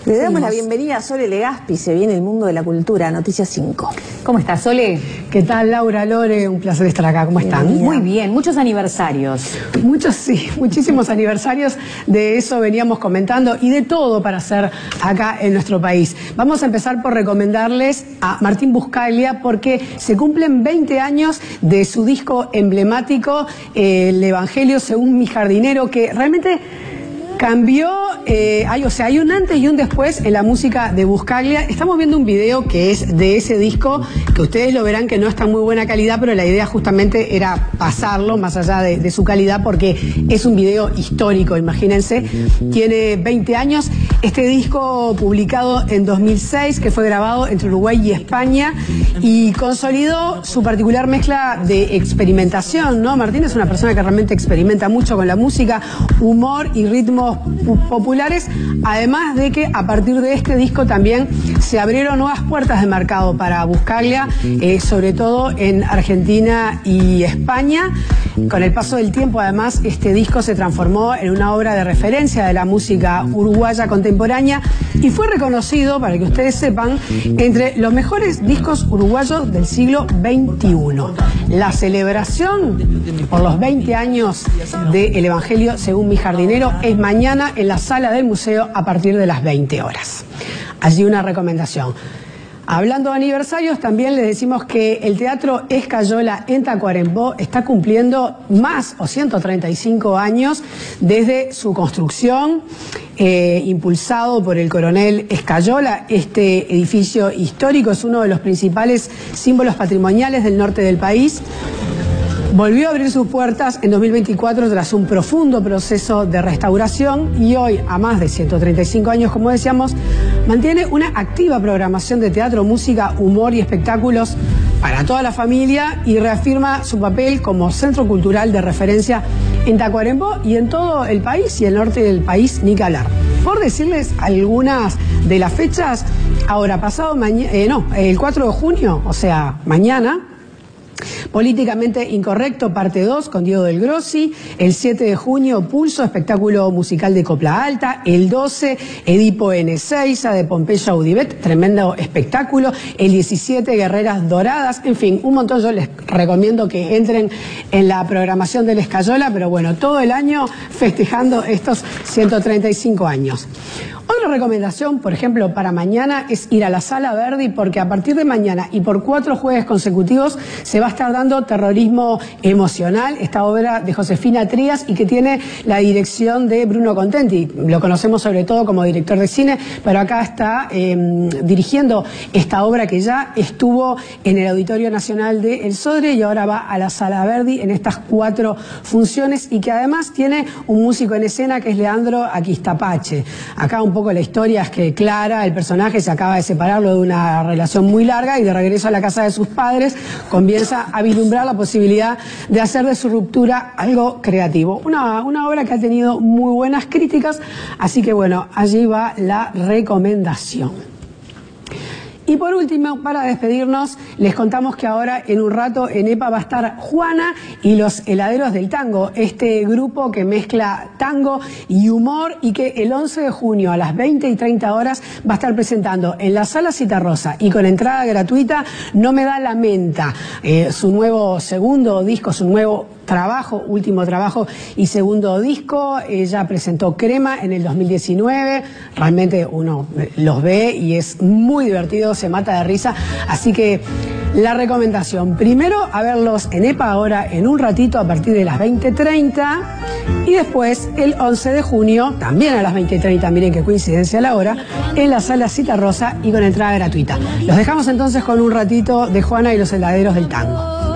Le damos la bienvenida a Sole Legaspi, se viene el mundo de la cultura, Noticias 5. ¿Cómo estás, Sole? ¿Qué tal, Laura, Lore? Un placer estar acá. ¿Cómo están? Bienvenida. Muy bien, muchos aniversarios. Muchos, sí, muchísimos aniversarios. De eso veníamos comentando y de todo para hacer acá en nuestro país. Vamos a empezar por recomendarles a Martín Buscaglia porque se cumplen 20 años de su disco emblemático, El Evangelio según mi jardinero, que realmente cambió, hay un antes y un después en la música de Buscaglia. Estamos viendo un video que es de ese disco, que ustedes lo verán que no está en muy buena calidad, pero la idea justamente era pasarlo más allá de su calidad, porque es un video histórico, imagínense. Tiene 20 años. Este disco publicado en 2006, que fue grabado entre Uruguay y España, y consolidó su particular mezcla de experimentación, ¿no? Martín es una persona que realmente experimenta mucho con la música, humor y ritmos populares, además de que a partir de este disco también se abrieron nuevas puertas de mercado para Buscaglia, sobre todo en Argentina y España. Con el paso del tiempo, además, este disco se transformó en una obra de referencia de la música uruguaya contemporánea y fue reconocido, para que ustedes sepan, entre los mejores discos uruguayos del siglo XXI. La celebración por los 20 años de El Evangelio según mi jardinero es mañana en la sala del museo a partir de las 20 horas. Allí una recomendación. Hablando de aniversarios, también les decimos que el Teatro Escayola en Tacuarembó está cumpliendo más o 135 años desde su construcción, impulsado por el coronel Escayola. Este edificio histórico es uno de los principales símbolos patrimoniales del norte del país. Volvió a abrir sus puertas en 2024 tras un profundo proceso de restauración y hoy, a más de 135 años, como decíamos, mantiene una activa programación de teatro, música, humor y espectáculos para toda la familia y reafirma su papel como centro cultural de referencia en Tacuarembó y en todo el país, y el norte del país ni que hablar. Por decirles algunas de las fechas, ahora pasado el 4 de junio, o sea, mañana, Políticamente Incorrecto, parte 2, con Diego del Grossi. El 7 de junio, Pulso, espectáculo musical de copla alta. El 12, Edipo en Ezeiza, de Pompeya Audibet, tremendo espectáculo. El 17, Guerreras Doradas. En fin, un montón. Yo les recomiendo que entren en la programación del Escayola, pero bueno, todo el año festejando estos 135 años. Otra recomendación, por ejemplo, para mañana es ir a la Sala Verdi, porque a partir de mañana y por 4 jueves consecutivos se va a estar dando Terrorismo Emocional, esta obra de Josefina Trías y que tiene la dirección de Bruno Contenti. Lo conocemos sobre todo como director de cine, pero acá está dirigiendo esta obra que ya estuvo en el Auditorio Nacional de El Sodre y ahora va a la Sala Verdi en estas 4 funciones, y que además tiene un músico en escena que es Leandro Aquistapache. Acá un poco la historia es que Clara, el personaje, se acaba de separarlo de una relación muy larga y de regreso a la casa de sus padres comienza a vislumbrar la posibilidad de hacer de su ruptura algo creativo. Una obra que ha tenido muy buenas críticas, así que bueno, allí va la recomendación. Y por último, para despedirnos, les contamos que ahora en un rato en EPA va a estar Juana y los Heladeros del Tango, este grupo que mezcla tango y humor y que el 11 de junio a las 20 y 30 horas va a estar presentando en la Sala Citarrosa y con entrada gratuita No me da la menta, su nuevo segundo disco, su nuevo trabajo, último trabajo y segundo disco. Ella presentó Crema en el 2019, realmente uno los ve y es muy divertido, se mata de risa, así que la recomendación, primero a verlos en EPA ahora en un ratito a partir de las 20:30 y después el 11 de junio, también a las 20:30, miren qué coincidencia la hora, en la Sala Citarrosa y con entrada gratuita. Los dejamos entonces con un ratito de Juana y los Heladeros del Tango.